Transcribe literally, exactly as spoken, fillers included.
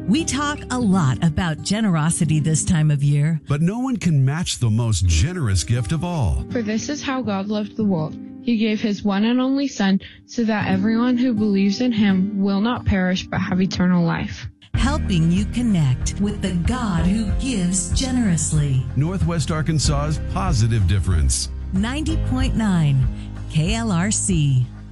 We talk a lot about generosity this time of year. But no one can match the most generous gift of all. For this is how God loved the world. He gave his one and only Son so that everyone who believes in him will not perish but have eternal life. Helping you connect with the God who gives generously. Northwest Arkansas's Positive Difference. ninety point nine K L R C.